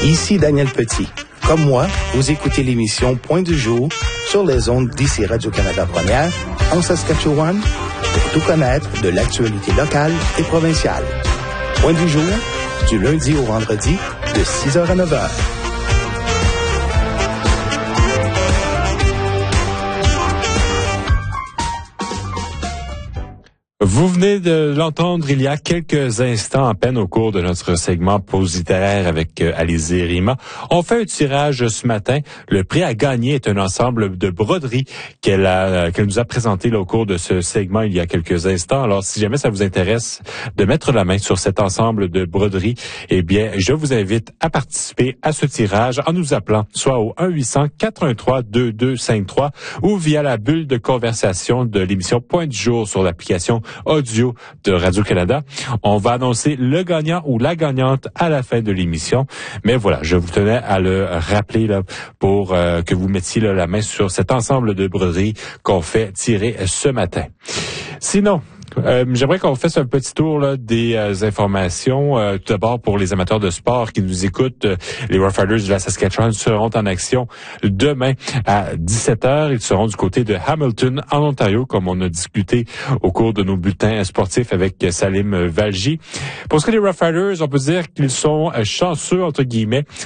Ici Daniel Petit. Comme moi, vous écoutez l'émission Point du jour sur les ondes d'ici Radio-Canada Première en Saskatchewan pour tout connaître de l'actualité locale et provinciale. Point du jour, du lundi au vendredi, de 6h à 9h. Vous venez de l'entendre il y a quelques instants à peine au cours de notre segment pause littéraire avec Alizée Rima. On fait un tirage ce matin. Le prix à gagner est un ensemble de broderies qu'elle nous a présenté au cours de ce segment il y a quelques instants. Alors, si jamais ça vous intéresse de mettre la main sur cet ensemble de broderies, eh bien, je vous invite à participer à ce tirage en nous appelant soit au 1-800-413-2253 ou via la bulle de conversation de l'émission Point du jour sur l'application audio de Radio-Canada. On va annoncer le gagnant ou la gagnante à la fin de l'émission. Mais voilà, je vous tenais à le rappeler là, pour que vous mettiez là, la main sur cet ensemble de broderies qu'on fait tirer ce matin. Sinon, j'aimerais qu'on fasse un petit tour là, des informations. Tout d'abord, pour les amateurs de sport qui nous écoutent, les Rough Riders de la Saskatchewan seront en action demain à 17h. Ils seront du côté de Hamilton, en Ontario, comme on a discuté au cours de nos bulletins sportifs avec Salim Valji. Pour ce qui est des Rough Riders, on peut dire qu'ils sont chanceux, entre guillemets,